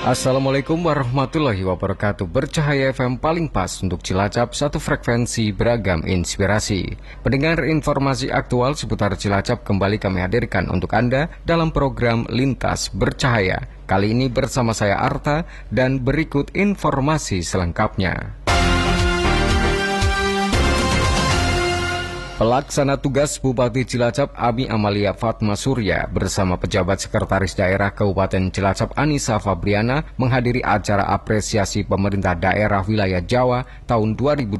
Assalamualaikum warahmatullahi wabarakatuh. Bercahaya FM paling pas untuk Cilacap, satu frekuensi beragam inspirasi. Pendengar informasi aktual seputar Cilacap kembali kami hadirkan untuk Anda dalam program Lintas Bercahaya. Kali ini bersama saya Arta dan berikut informasi selengkapnya. Pelaksana tugas Bupati Cilacap Ami Amalia Fatma Surya bersama pejabat Sekretaris Daerah Kabupaten Cilacap Anissa Fabriana menghadiri acara apresiasi pemerintah daerah wilayah Jawa tahun 2026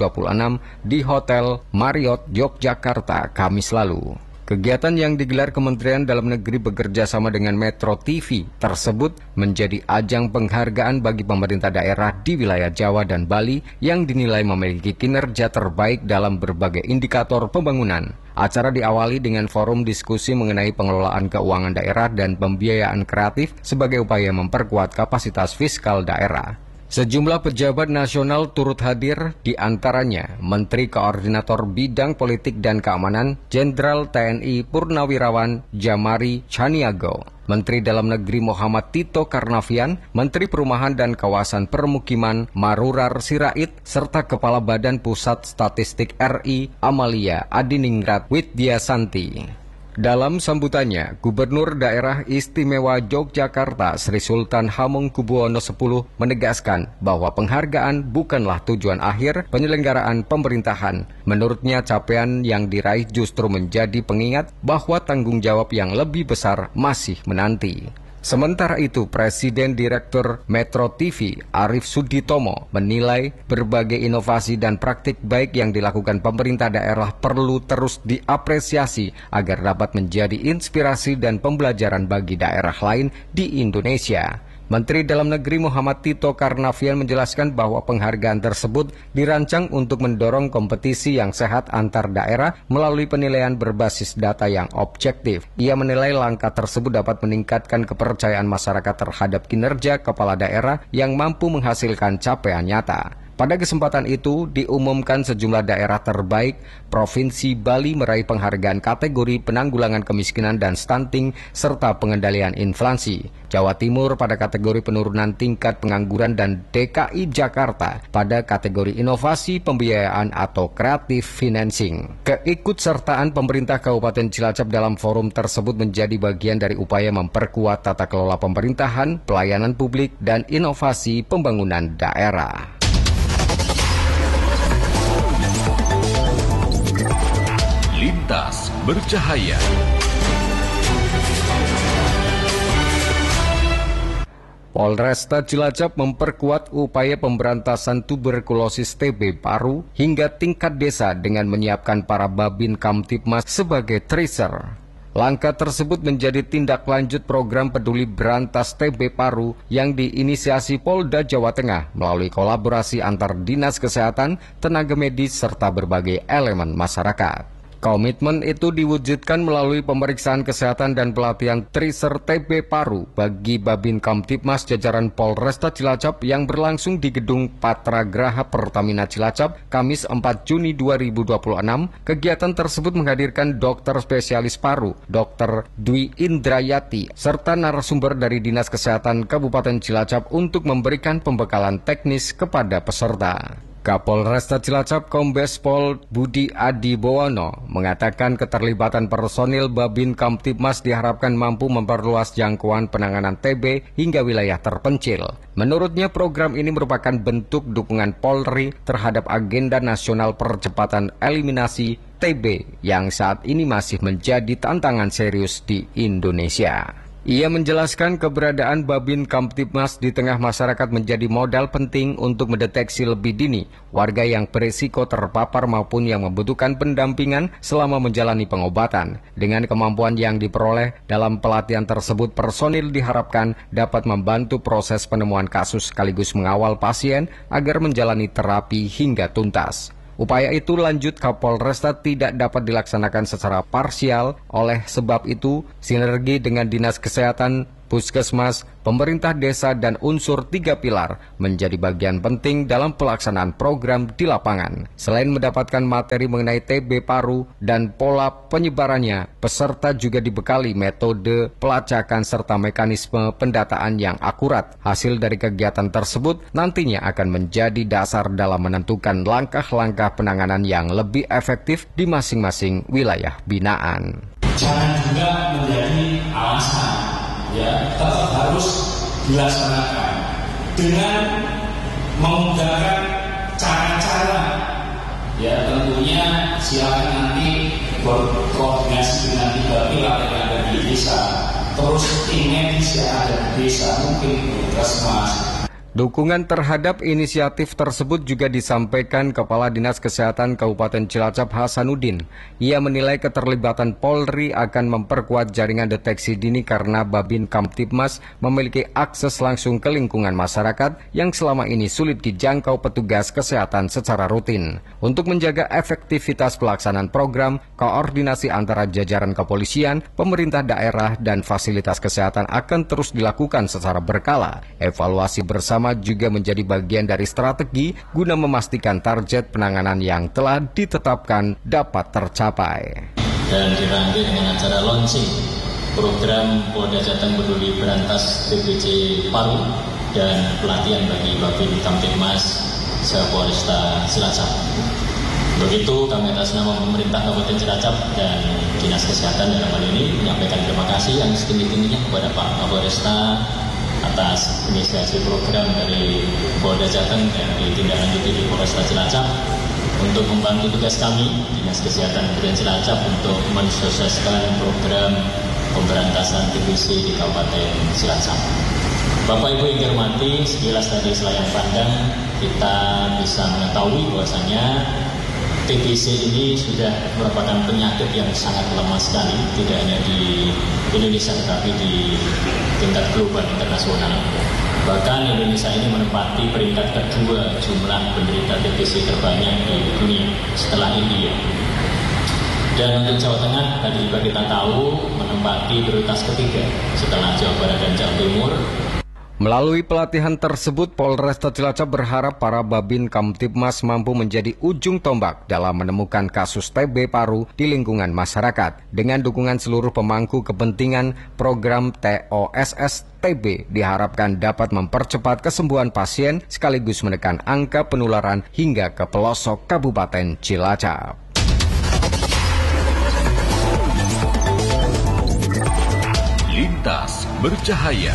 di Hotel Marriott Yogyakarta Kamis lalu. Kegiatan yang digelar Kementerian Dalam Negeri bekerja sama dengan Metro TV tersebut menjadi ajang penghargaan bagi pemerintah daerah di wilayah Jawa dan Bali yang dinilai memiliki kinerja terbaik dalam berbagai indikator pembangunan. Acara diawali dengan forum diskusi mengenai pengelolaan keuangan daerah dan pembiayaan kreatif sebagai upaya memperkuat kapasitas fiskal daerah. Sejumlah pejabat nasional turut hadir, di antaranya Menteri Koordinator Bidang Politik dan Keamanan Jenderal TNI Purnawirawan Jamari Chaniago, Menteri Dalam Negeri Muhammad Tito Karnavian, Menteri Perumahan dan Kawasan Permukiman Marurar Sirait, serta Kepala Badan Pusat Statistik RI Amalia Adiningrat Widyasanti. Dalam sambutannya, Gubernur Daerah Istimewa Yogyakarta Sri Sultan Hamengkubuwono X menegaskan bahwa penghargaan bukanlah tujuan akhir penyelenggaraan pemerintahan. Menurutnya, capaian yang diraih justru menjadi pengingat bahwa tanggung jawab yang lebih besar masih menanti. Sementara itu, Presiden Direktur Metro TV Arief Suditomo menilai berbagai inovasi dan praktik baik yang dilakukan pemerintah daerah perlu terus diapresiasi agar dapat menjadi inspirasi dan pembelajaran bagi daerah lain di Indonesia. Menteri Dalam Negeri Muhammad Tito Karnavian menjelaskan bahwa penghargaan tersebut dirancang untuk mendorong kompetisi yang sehat antar daerah melalui penilaian berbasis data yang objektif. Ia menilai langkah tersebut dapat meningkatkan kepercayaan masyarakat terhadap kinerja kepala daerah yang mampu menghasilkan capaian nyata. Pada kesempatan itu, diumumkan sejumlah daerah terbaik. Provinsi Bali meraih penghargaan kategori penanggulangan kemiskinan dan stunting serta pengendalian inflasi. Jawa Timur pada kategori penurunan tingkat pengangguran dan DKI Jakarta pada kategori inovasi pembiayaan atau creative financing. Keikutsertaan pemerintah Kabupaten Cilacap dalam forum tersebut menjadi bagian dari upaya memperkuat tata kelola pemerintahan, pelayanan publik, dan inovasi pembangunan daerah. Lintas Bercahaya. Polresta Cilacap memperkuat upaya pemberantasan tuberkulosis TB paru hingga tingkat desa dengan menyiapkan para Babin Kamtibmas sebagai tracer. Langkah tersebut menjadi tindak lanjut program peduli berantas TB paru yang diinisiasi Polda Jawa Tengah melalui kolaborasi antar dinas kesehatan, tenaga medis, serta berbagai elemen masyarakat. Komitmen itu diwujudkan melalui pemeriksaan kesehatan dan pelatihan tracer TB paru bagi Babin Kamtibmas jajaran Polresta Cilacap yang berlangsung di Gedung Patra Graha Pertamina Cilacap, Kamis 4 Juni 2026. Kegiatan tersebut menghadirkan dokter spesialis paru, Dr. Dwi Indrayati, serta narasumber dari Dinas Kesehatan Kabupaten Cilacap untuk memberikan pembekalan teknis kepada peserta. Kapolresta Cilacap Kombes Pol Budi Adibowono mengatakan keterlibatan personil Babin Kamtibmas diharapkan mampu memperluas jangkauan penanganan TB hingga wilayah terpencil. Menurutnya program ini merupakan bentuk dukungan Polri terhadap agenda nasional percepatan eliminasi TB yang saat ini masih menjadi tantangan serius di Indonesia. Ia menjelaskan keberadaan Babin Kamtibmas di tengah masyarakat menjadi modal penting untuk mendeteksi lebih dini warga yang berisiko terpapar maupun yang membutuhkan pendampingan selama menjalani pengobatan. Dengan kemampuan yang diperoleh dalam pelatihan tersebut, personil diharapkan dapat membantu proses penemuan kasus sekaligus mengawal pasien agar menjalani terapi hingga tuntas. Upaya itu lanjut Kapolresta tidak dapat dilaksanakan secara parsial, oleh sebab itu sinergi dengan Dinas Kesehatan puskesmas, pemerintah desa, dan unsur 3 pilar menjadi bagian penting dalam pelaksanaan program di lapangan. Selain mendapatkan materi mengenai TB paru dan pola penyebarannya, peserta juga dibekali metode pelacakan serta mekanisme pendataan yang akurat. Hasil dari kegiatan tersebut nantinya akan menjadi dasar dalam menentukan langkah-langkah penanganan yang lebih efektif di masing-masing wilayah binaan. Jangan juga menjadi alasan, ya, tetap harus dilaksanakan dengan menggunakan cara-cara, ya, tentunya silakan nanti berkoordinasi dengan 3 pilar yang ada di desa, terus tim medis yang ada di desa, mungkin puskesmas. Dukungan terhadap inisiatif tersebut juga disampaikan Kepala Dinas Kesehatan Kabupaten Cilacap Hasanuddin. Ia menilai keterlibatan Polri akan memperkuat jaringan deteksi dini karena Babin Kamtibmas memiliki akses langsung ke lingkungan masyarakat yang selama ini sulit dijangkau petugas kesehatan secara rutin. Untuk menjaga efektivitas pelaksanaan program, koordinasi antara jajaran kepolisian, pemerintah daerah, dan fasilitas kesehatan akan terus dilakukan secara berkala. Evaluasi bersama juga menjadi bagian dari strategi guna memastikan target penanganan yang telah ditetapkan dapat tercapai. Dan dirangkai dengan acara launching program Polda Jateng Peduli Berantas TBC Paru dan pelatihan bagi Babin Kamtibmas Polresta Cilacap. Begitu kami atas nama pemerintah Kabupaten Cilacap dan Dinas Kesehatan dalam hal ini menyampaikan terima kasih yang setinggi-tingginya kepada Pak Kapolresta atas inisiasi program dari Polda Jateng dan ditindaklanjuti di Polresta Cilacap untuk membantu tugas kami Dinas Kesehatan Kabupaten Cilacap untuk mensukseskan program pemberantasan TBC di Kabupaten Cilacap. Bapak Ibu yang dihormati, sekilas tadi selayang pandang kita bisa mengetahui bahwasanya TBC ini sudah merupakan penyakit yang sangat lemah sekali, tidak hanya di Indonesia tetapi di tingkat global internasional. Bahkan Indonesia ini menempati peringkat kedua jumlah penderita TBC terbanyak di dunia setelah India. Dan untuk Jawa Tengah tadi juga kita tahu menempati prioritas ketiga setelah Jawa Barat dan Jawa Timur. Melalui pelatihan tersebut, Polresta Cilacap berharap para Babin Kamtibmas mampu menjadi ujung tombak dalam menemukan kasus TB paru di lingkungan masyarakat. Dengan dukungan seluruh pemangku kepentingan, program TOSS TB diharapkan dapat mempercepat kesembuhan pasien sekaligus menekan angka penularan hingga ke pelosok Kabupaten Cilacap. Lintas Bercahaya.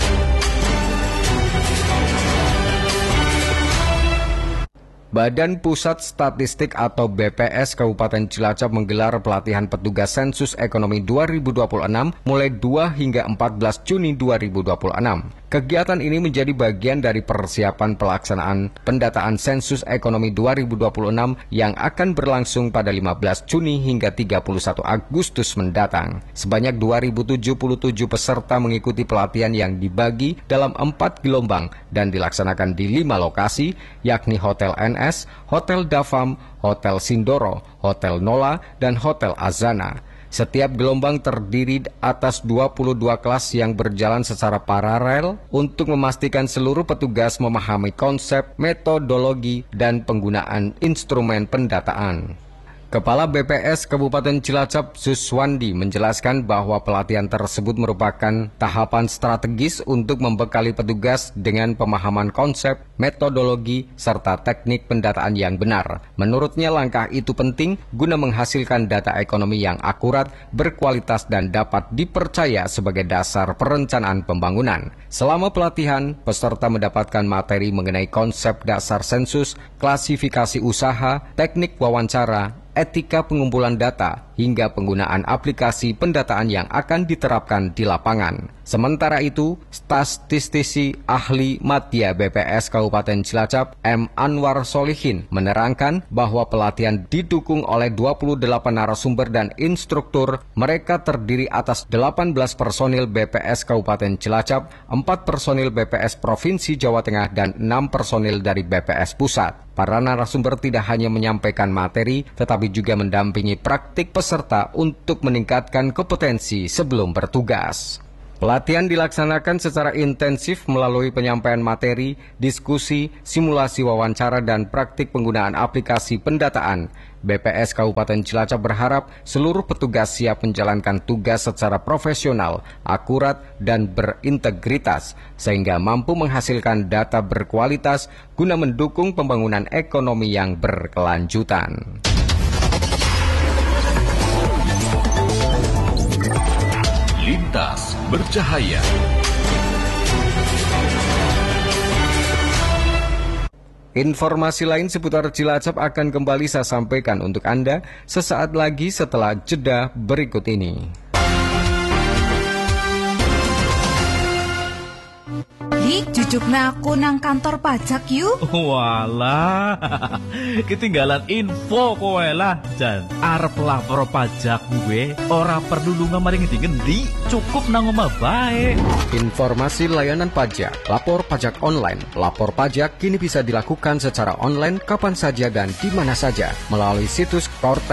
Badan Pusat Statistik atau BPS Kabupaten Cilacap menggelar pelatihan petugas sensus ekonomi 2026 mulai 2 hingga 14 Juni 2026. Kegiatan ini menjadi bagian dari persiapan pelaksanaan pendataan sensus ekonomi 2026 yang akan berlangsung pada 15 Juni hingga 31 Agustus mendatang. Sebanyak 2.077 peserta mengikuti pelatihan yang dibagi dalam 4 gelombang dan dilaksanakan di 5 lokasi, yakni Hotel NS, Hotel Dafam, Hotel Sindoro, Hotel Nola, dan Hotel Azana. Setiap gelombang terdiri atas 22 kelas yang berjalan secara paralel untuk memastikan seluruh petugas memahami konsep, metodologi, dan penggunaan instrumen pendataan. Kepala BPS Kabupaten Cilacap Suswandi menjelaskan bahwa pelatihan tersebut merupakan tahapan strategis untuk membekali petugas dengan pemahaman konsep, metodologi, serta teknik pendataan yang benar. Menurutnya langkah itu penting guna menghasilkan data ekonomi yang akurat, berkualitas, dan dapat dipercaya sebagai dasar perencanaan pembangunan. Selama pelatihan, peserta mendapatkan materi mengenai konsep dasar sensus, klasifikasi usaha, teknik wawancara, etika pengumpulan data, hingga penggunaan aplikasi pendataan yang akan diterapkan di lapangan. Sementara itu, statistisi ahli Madya BPS Kabupaten Cilacap M. Anwar Solihin menerangkan bahwa pelatihan didukung oleh 28 narasumber dan instruktur. Mereka terdiri atas 18 personil BPS Kabupaten Cilacap, 4 personil BPS Provinsi Jawa Tengah, dan 6 personil dari BPS Pusat. Para narasumber tidak hanya menyampaikan materi, tetapi juga mendampingi praktik peserta untuk meningkatkan kompetensi sebelum bertugas. Pelatihan dilaksanakan secara intensif melalui penyampaian materi, diskusi, simulasi wawancara, dan praktik penggunaan aplikasi pendataan. BPS Kabupaten Cilacap berharap seluruh petugas siap menjalankan tugas secara profesional, akurat, dan berintegritas, sehingga mampu menghasilkan data berkualitas guna mendukung pembangunan ekonomi yang berkelanjutan. Lintas bercahaya. Informasi lain seputar Cilacap akan kembali saya sampaikan untuk Anda sesaat lagi setelah jeda berikut ini. Dik, jujukna aku nang kantor pajak yuk. Walah, ketinggalan info kowe lah, Jan. Arep lapor pajak gue, ora perlu lunga mari ngendi-ngendi, cukup nang omah bae. Informasi layanan pajak, lapor pajak online. Lapor pajak kini bisa dilakukan secara online kapan saja dan di mana saja melalui situs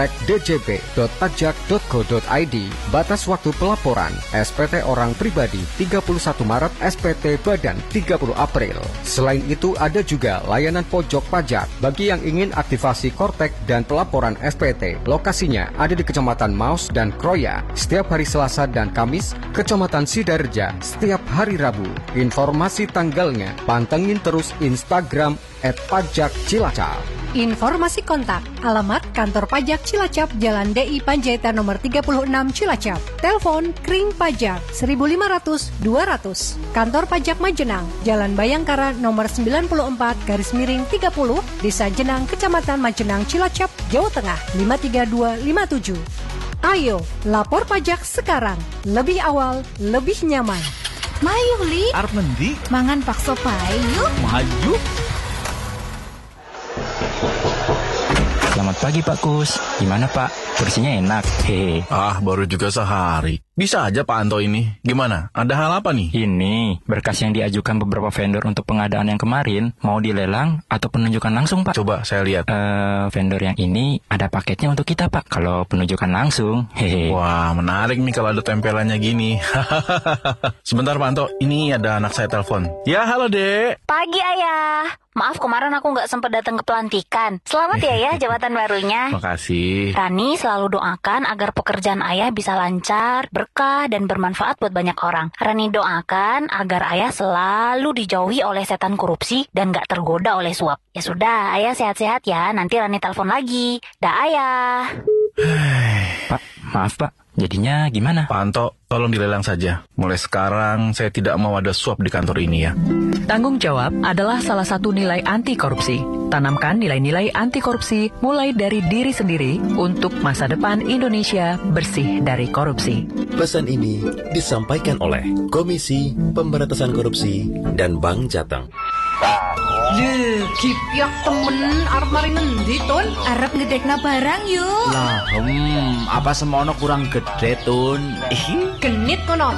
kortek.djp.pajak.go.id. Batas waktu pelaporan SPT orang pribadi 31 Maret, SPT Badan 30 April. Selain itu ada juga layanan pojok pajak bagi yang ingin aktivasi Kortek dan pelaporan SPT. Lokasinya ada di Kecamatan Maus dan Kroya setiap hari Selasa dan Kamis, Kecamatan Sidarja setiap hari Rabu. Informasi tanggalnya pantengin terus Instagram @pajakcilacap. Informasi kontak, alamat Kantor Pajak Cilacap, Jalan DI Panjaitan nomor 36 Cilacap. Telepon Kring Pajak 1500-200. Kantor Pajak Majenang, Jalan Bayangkara nomor 94/30, Desa Jenang, Kecamatan Majenang, Cilacap, Jawa Tengah 53257. Ayo, lapor pajak sekarang. Lebih awal, lebih nyaman. Mayuh Li, Arep ngendi? mangan bakso pae yuk. Maju. Selamat pagi Pak Kus, gimana Pak? Kursinya enak, hehe. Ah, baru juga sehari. Bisa aja Pak Anto ini. Gimana? Ada hal apa nih? Ini berkas yang diajukan beberapa vendor untuk pengadaan yang kemarin, mau dilelang atau penunjukan langsung Pak? Coba saya lihat. Vendor yang ini ada paketnya untuk kita Pak, kalau penunjukan langsung, hehe. Wah, menarik nih kalau ada tempelannya gini. Sebentar Pak Anto, ini ada anak saya telepon. Ya, halo Dek. Pagi Ayah. Maaf kemarin aku nggak sempat datang ke pelantikan. Selamat ya jabatan barunya. Makasih. Rani selalu doakan agar pekerjaan Ayah bisa lancar, berkah, dan bermanfaat buat banyak orang. Rani doakan agar Ayah selalu dijauhi oleh setan korupsi dan nggak tergoda oleh suap. Ya sudah, Ayah sehat-sehat ya. Nanti Rani telepon lagi. Dah Ayah. Pak, maaf Pak, jadinya gimana? Pak Anto, tolong dilelang saja. Mulai sekarang saya tidak mau ada suap di kantor ini ya. Tanggung jawab adalah salah satu nilai anti korupsi. Tanamkan nilai-nilai anti korupsi mulai dari diri sendiri untuk masa depan Indonesia bersih dari korupsi. Pesan ini disampaikan oleh Komisi Pemberantasan Korupsi dan Bank Jateng. Lih, kipiak temen arep mari ngendi Tun? Arep ngedekna barang yuk. Lah, apa semono kurang gede Tun? Genit kono.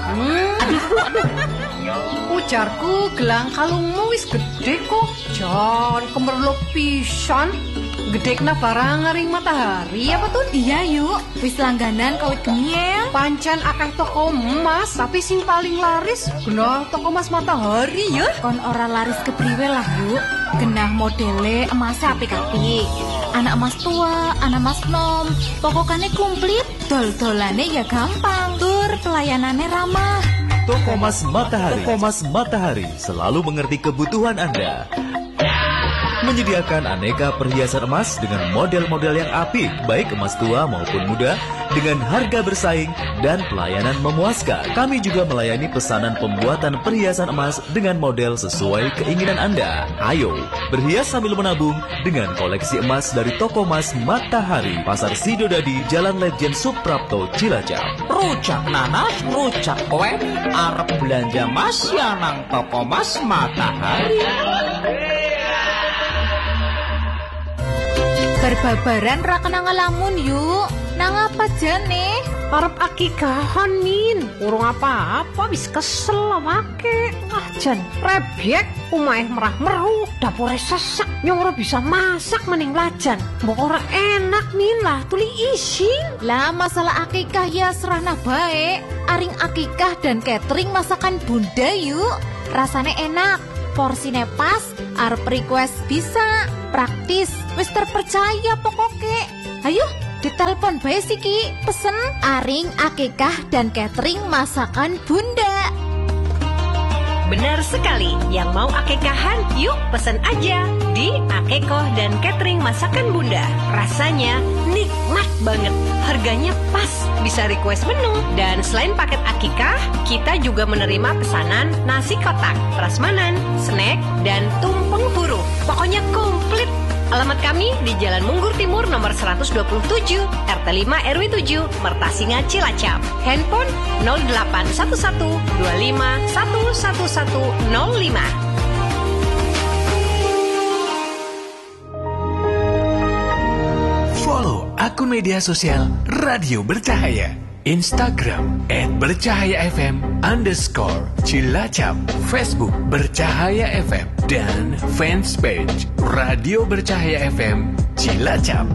Ujarku gelang kalungmu wis gede kok. Jan kemerluk pisan. Gedekna barang ngaring matahari apa Tun? Iya yuk, wis langganan kawit geniel. Pancen akeh toko emas, tapi sing paling laris genah toko emas matahari ya. Kon ora laris kepriwe lah yuk. Genah modele emas apik-apik. Anak emas tua, anak emas nom. Pokoknya komplit. Dol-dolane ya gampang. Tur pelayanannya ramah. Toko Emas Matahari. Toko Emas Matahari selalu mengerti kebutuhan Anda. Menyediakan aneka perhiasan emas dengan model-model yang apik, baik emas tua maupun muda, dengan harga bersaing dan pelayanan memuaskan. Kami juga melayani pesanan pembuatan perhiasan emas dengan model sesuai keinginan Anda. Ayo, berhias sambil menabung dengan koleksi emas dari Toko Emas Matahari, Pasar Sidodadi, Jalan Lejen Suprapto, Cilacap. Rujak nanas, rujak kue, arep belanja emas ya nang Toko Emas Matahari. Berbabaran ra kena ngelamun yuk. Nang apa jane? arep akikahan Min. Urung apa-apa wis kesel awake. Jan rebyek omahe merah-meru, dapure sesak, nyong ora bisa masak mending lajan. Mbok ora enak Min lah, tuli isin. Lah masalah akikah ya serana bae. Aring akikah dan catering masakan Bunda yuk. Rasane enak, porsine pas, arep request bisa, praktis, wis terpercaya pokoknya. Ayo ditelepon bae siki, pesen aring akikah dan catering masakan Bunda. Benar sekali, yang mau akikahan yuk pesen aja di Akekoh dan Catering Masakan Bunda. Rasanya nikmat banget, harganya pas, bisa request menu. Dan selain paket akikah, kita juga menerima pesanan nasi kotak, prasmanan, snack, dan tumpeng buruh. Pokoknya komplit. Alamat kami di Jalan Munggur Timur nomor 127, RT 5 RW 7, Mertasinga, Cilacap. Handphone 0811251105. Follow akun media sosial Radio Bercahaya. Instagram @bercahayafm_Cilacap, Facebook Bercahaya FM, dan fanspage Radio Bercahaya FM Cilacap.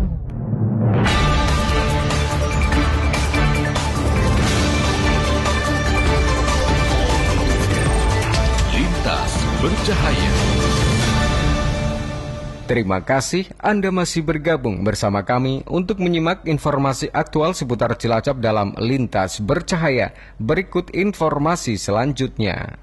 Lintas Bercahaya. Terima kasih Anda masih bergabung bersama kami untuk menyimak informasi aktual seputar Cilacap dalam Lintas Bercahaya. Berikut informasi selanjutnya.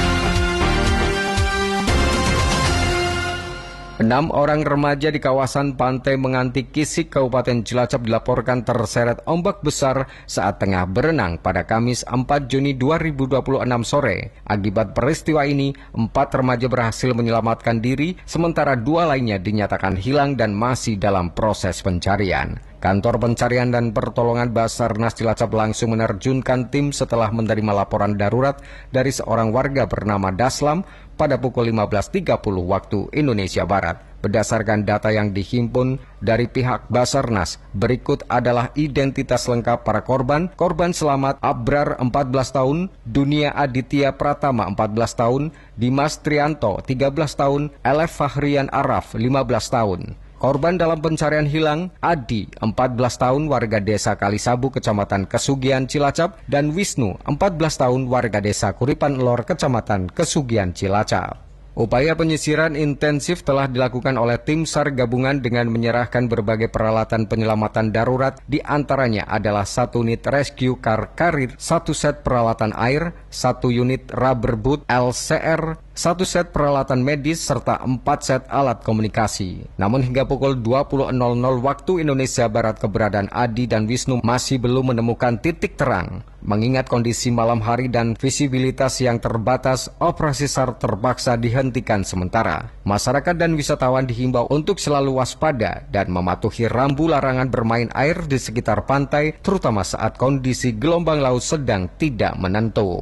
6 orang remaja di kawasan Pantai Menganti Kisik, Kabupaten Cilacap dilaporkan terseret ombak besar saat tengah berenang pada Kamis 4 Juni 2026 sore. Akibat peristiwa ini, 4 remaja berhasil menyelamatkan diri, sementara 2 lainnya dinyatakan hilang dan masih dalam proses pencarian. Kantor Pencarian dan Pertolongan Basarnas Cilacap langsung menerjunkan tim setelah menerima laporan darurat dari seorang warga bernama Daslam pada pukul 15.30 waktu Indonesia Barat. Berdasarkan data yang dihimpun dari pihak Basarnas, berikut adalah identitas lengkap para korban. Korban selamat Abrar 14 tahun, Dunia Aditya Pratama 14 tahun, Dimas Trianto 13 tahun, Elef Fahrian Araf 15 tahun. Korban dalam pencarian hilang, Adi, 14 tahun, warga desa Kalisabu, Kecamatan Kesugian, Cilacap, dan Wisnu, 14 tahun, warga desa Kuripan Lor, Kecamatan Kesugian, Cilacap. Upaya penyisiran intensif telah dilakukan oleh tim SAR gabungan dengan menyerahkan berbagai peralatan penyelamatan darurat, di antaranya adalah 1 unit rescue car carrier, 1 set peralatan air, 1 unit rubber boot LCR, 1 set peralatan medis, serta 4 set alat komunikasi. Namun hingga pukul 20.00 waktu Indonesia Barat, keberadaan Adi dan Wisnu masih belum menemukan titik terang. Mengingat kondisi malam hari dan visibilitas yang terbatas, operasi SAR terpaksa dihentikan sementara. Masyarakat dan wisatawan dihimbau untuk selalu waspada dan mematuhi rambu larangan bermain air di sekitar pantai, terutama saat kondisi gelombang laut sedang tidak menentu.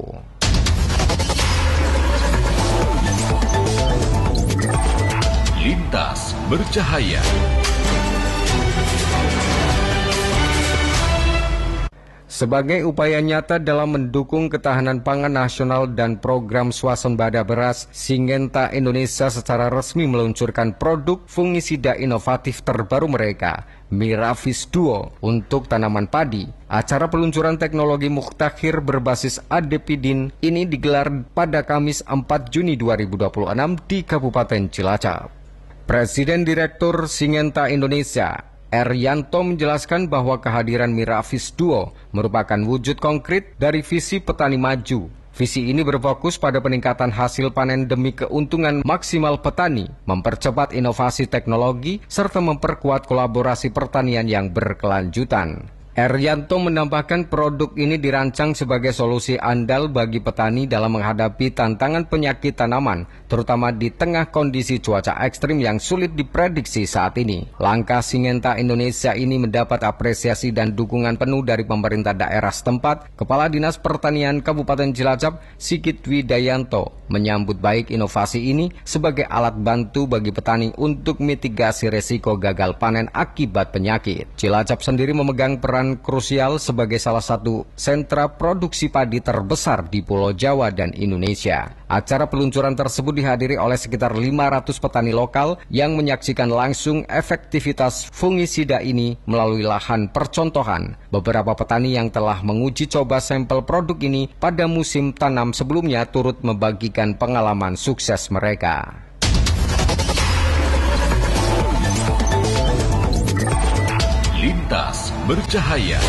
Lintas Bercahaya. Sebagai upaya nyata dalam mendukung ketahanan pangan nasional dan program swasembada beras, Syngenta Indonesia secara resmi meluncurkan produk fungisida inovatif terbaru mereka, Miravis Duo, untuk tanaman padi. Acara peluncuran teknologi muktakhir berbasis adepidin ini digelar pada Kamis 4 Juni 2026 di Kabupaten Cilacap. Presiden Direktur Syngenta Indonesia, Erianto, menjelaskan bahwa kehadiran Miravis Duo merupakan wujud konkret dari visi petani maju. Visi ini berfokus pada peningkatan hasil panen demi keuntungan maksimal petani, mempercepat inovasi teknologi, serta memperkuat kolaborasi pertanian yang berkelanjutan. Erianto menambahkan produk ini dirancang sebagai solusi andal bagi petani dalam menghadapi tantangan penyakit tanaman, terutama di tengah kondisi cuaca ekstrim yang sulit diprediksi saat ini. Langkah Syngenta Indonesia ini mendapat apresiasi dan dukungan penuh dari pemerintah daerah setempat. Kepala Dinas Pertanian Kabupaten Cilacap, Sigit Widayanto, menyambut baik inovasi ini sebagai alat bantu bagi petani untuk mitigasi resiko gagal panen akibat penyakit. Cilacap sendiri memegang peran berperan krusial sebagai salah satu sentra produksi padi terbesar di Pulau Jawa dan Indonesia. Acara peluncuran tersebut dihadiri oleh sekitar 500 petani lokal yang menyaksikan langsung efektivitas fungisida ini melalui lahan percontohan. Beberapa petani yang telah menguji coba sampel produk ini pada musim tanam sebelumnya turut membagikan pengalaman sukses mereka. Lintas Bercahaya.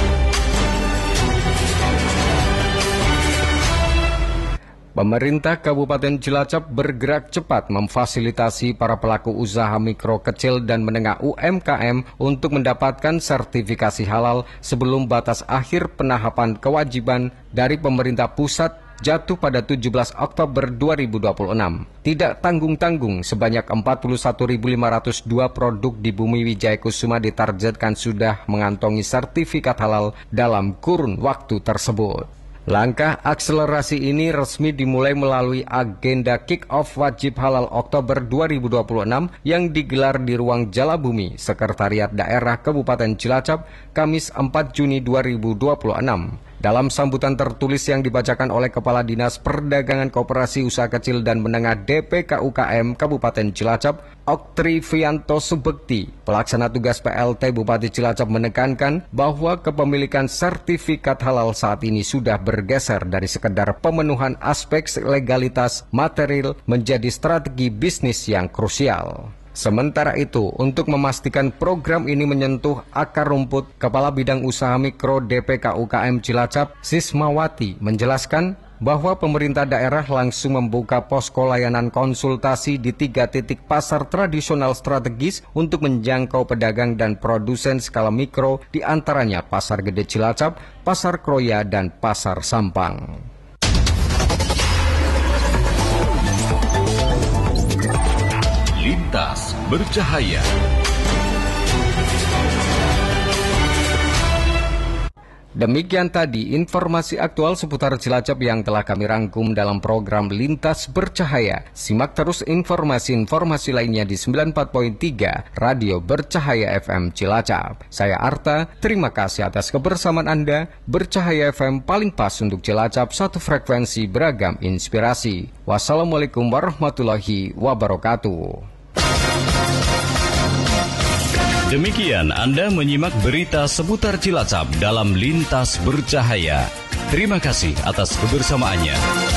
Pemerintah Kabupaten Cilacap bergerak cepat memfasilitasi para pelaku usaha mikro, kecil, dan menengah UMKM untuk mendapatkan sertifikasi halal sebelum batas akhir penahapan kewajiban dari pemerintah pusat jatuh pada 17 Oktober 2026. Tidak tanggung-tanggung, sebanyak 41.502 produk di Bumi Wijaya Kusuma ditargetkan sudah mengantongi sertifikat halal dalam kurun waktu tersebut. Langkah akselerasi ini resmi dimulai melalui agenda kick-off wajib halal Oktober 2026 yang digelar di Ruang Jalabumi, Sekretariat Daerah Kabupaten Cilacap, Kamis 4 Juni 2026. Dalam sambutan tertulis yang dibacakan oleh Kepala Dinas Perdagangan Koperasi Usaha Kecil dan Menengah DPKUKM Kabupaten Cilacap, Oktrivianto Subekti, pelaksana tugas PLT Bupati Cilacap, menekankan bahwa kepemilikan sertifikat halal saat ini sudah bergeser dari sekedar pemenuhan aspek legalitas material menjadi strategi bisnis yang krusial. Sementara itu, untuk memastikan program ini menyentuh akar rumput, Kepala Bidang Usaha Mikro DPKUKM Cilacap, Sismawati, menjelaskan bahwa pemerintah daerah langsung membuka posko layanan konsultasi di 3 titik pasar tradisional strategis untuk menjangkau pedagang dan produsen skala mikro, di antaranya Pasar Gede Cilacap, Pasar Kroya, dan Pasar Sampang. Lintas Bercahaya. Demikian tadi informasi aktual seputar Cilacap yang telah kami rangkum dalam program Lintas Bercahaya. Simak terus informasi-informasi lainnya di 94.3 Radio Bercahaya FM Cilacap. Saya Arta, terima kasih atas kebersamaan Anda. Bercahaya FM paling pas untuk Cilacap, satu frekuensi beragam inspirasi. Wassalamualaikum warahmatullahi wabarakatuh. Demikian Anda menyimak berita seputar Cilacap dalam Lintas Bercahaya. Terima kasih atas kebersamaannya.